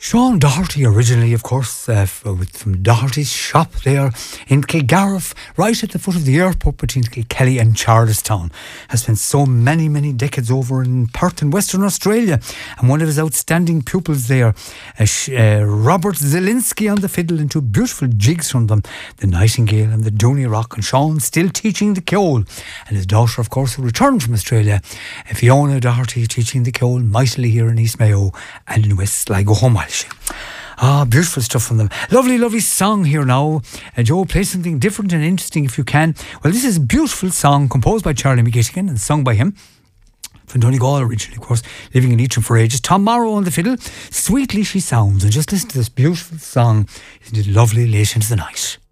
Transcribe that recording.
Sean Doherty, originally, of course, from Doherty's shop there in Kilgarriff, right at the foot of the airport between Kilkelly and Charlestown. Has spent so many, many decades over in Perth in Western Australia. And one of his outstanding pupils there, Robert Zielinski on the fiddle, and two beautiful jigs from them, the Nightingale and the Dooney Rock. And Sean still teaching the ceol. And his daughter, of course, who returned from Australia, Fiona Doherty, teaching the ceol mightily here in East Mayo and in West Sligo Home Walsh. Beautiful stuff from them. Lovely, lovely song here now. Joe, play something different and interesting if you can. Well, this is a beautiful song composed by Charlie McGettigan and sung by him. From Donegal originally, of course, living in Leitrim for ages. Tom Morrow on the fiddle. Sweetly she sounds. And just listen to this beautiful song. Isn't it lovely late into the night?